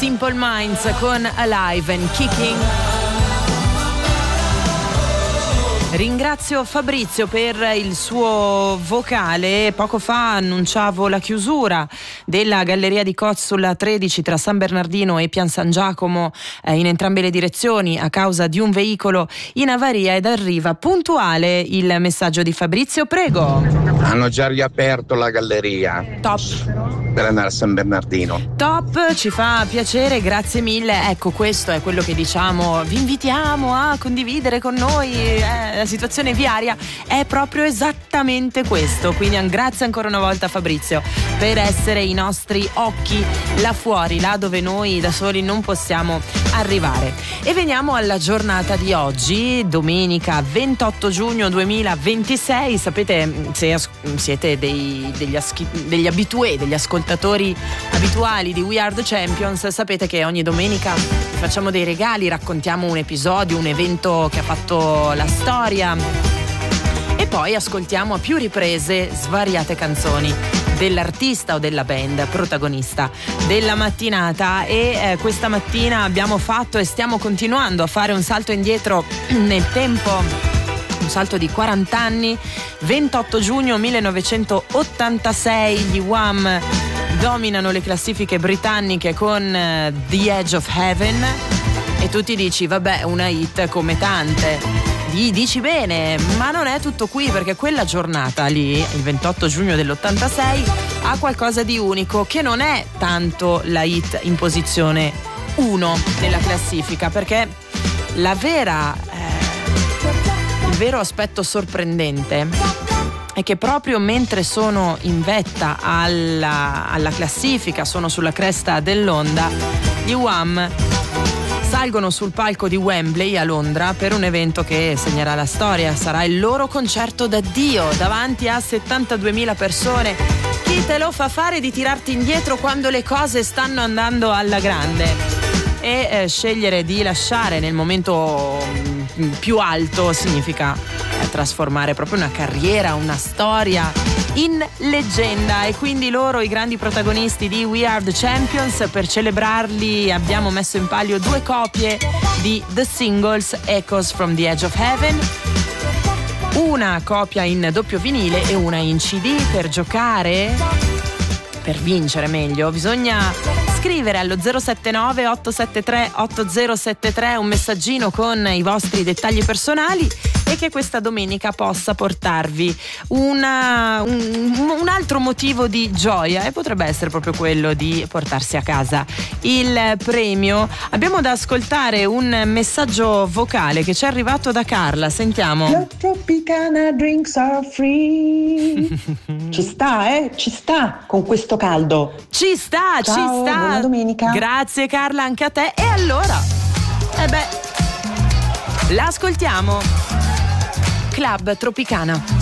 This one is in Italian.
Simple Minds con Alive and Kicking. Ringrazio Fabrizio per il suo vocale. Poco fa annunciavo la chiusura della Galleria di Koz sulla 13 tra San Bernardino e Pian San Giacomo in entrambe le direzioni a causa di un veicolo in avaria, ed arriva puntuale il messaggio di Fabrizio. Prego. Hanno già riaperto la galleria. Top. Per andare a San Bernardino. Top, ci fa piacere, grazie mille. Ecco, questo è quello che diciamo, vi invitiamo a condividere con noi la situazione viaria, è proprio esattamente questo. Quindi grazie ancora una volta Fabrizio per essere i nostri occhi là fuori, là dove noi da soli non possiamo arrivare. E veniamo alla giornata di oggi, domenica 28 giugno 2026. Sapete, se siete degli abitué, degli ascoltatori abituali di We Are The Champions, sapete che ogni domenica facciamo dei regali, raccontiamo un episodio, un evento che ha fatto la storia e poi ascoltiamo a più riprese svariate canzoni dell'artista o della band protagonista della mattinata. E questa mattina abbiamo fatto e stiamo continuando a fare un salto indietro nel tempo, un salto di 40 anni. 28 giugno 1986 gli Wham dominano le classifiche britanniche con The Edge of Heaven, e tu ti dici vabbè, una hit come tante. Dici bene, ma non è tutto qui, perché quella giornata lì, il 28 giugno dell'86, ha qualcosa di unico, che non è tanto la hit in posizione 1 nella classifica, perché il vero aspetto sorprendente è che proprio mentre sono in vetta alla classifica, sono sulla cresta dell'onda, gli Wham salgono sul palco di Wembley a Londra per un evento che segnerà la storia. Sarà il loro concerto d'addio davanti a 72.000 persone. Chi te lo fa fare di tirarti indietro quando le cose stanno andando alla grande? E scegliere di lasciare nel momento più alto significa trasformare proprio una carriera, una storia in leggenda. E quindi loro, i grandi protagonisti di We Are The Champions. Per celebrarli abbiamo messo in palio 2 copie di The Singles Echoes from the Edge of Heaven, una copia in doppio vinile e una in CD. Per giocare, per vincere meglio, bisogna scrivere allo 079 873 8073 un messaggino con i vostri dettagli personali, e che questa domenica possa portarvi un altro motivo di gioia, e potrebbe essere proprio quello di portarsi a casa il premio. Abbiamo da ascoltare un messaggio vocale che ci è arrivato da Carla, sentiamo. La Tropicana drinks are free. Ci sta con questo caldo. Ci sta. Buona domenica. Grazie Carla, anche a te. E allora, la ascoltiamo. Club Tropicana.